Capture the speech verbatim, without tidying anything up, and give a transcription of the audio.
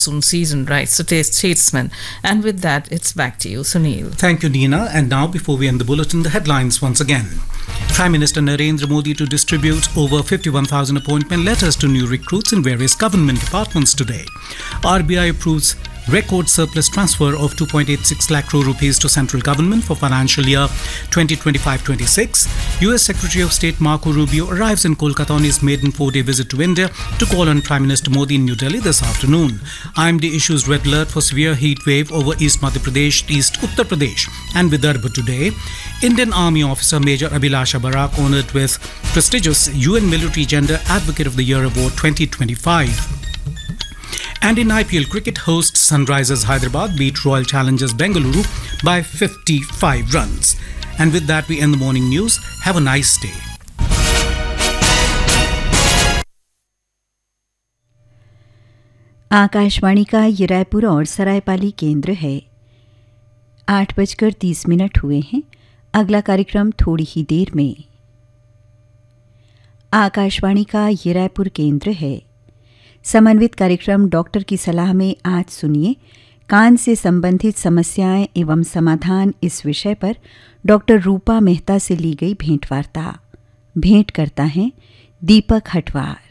monsoon season, right? So, statesman. And with that, it's back to you, Sunil. Thank you, Nina. And now, before we end the bulletin, the headlines once again. Prime Minister Narendra Modi to distribute over fifty-one thousand appointment letters to new recruits in various government departments today. R B I approves record surplus transfer of two point eight six lakh crore rupees to central government for financial year twenty twenty-five twenty-six. U S Secretary of State Marco Rubio arrives in Kolkata on his maiden four-day visit to India to call on Prime Minister Modi in New Delhi this afternoon. I M D issues red alert for severe heat wave over East Madhya Pradesh, East Uttar Pradesh and Vidarbha today. Indian Army officer Major Abhilasha Barak honored with prestigious U N Military Gender Advocate of the Year Award twenty twenty-five. And in I P L cricket, hosts Sunrisers Hyderabad beat Royal Challengers Bengaluru by fifty-five runs. And with that, we end the morning news. Have a nice day. Akashvani का ये रायपुर और सरायपाली केंद्र है। आठ बजकर तीस minute हुए हैं। अगला कार्यक्रम थोड़ी ही देर में। आकाशवाणी का ये रायपुर केंद्र है। समन्वित कार्यक्रम डॉक्टर की सलाह में आज सुनिए कान से संबंधित समस्याएं एवं समाधान इस विषय पर डॉक्टर रूपा मेहता से ली गई भेंटवार्ता। भेंट करता है दीपक हटवार।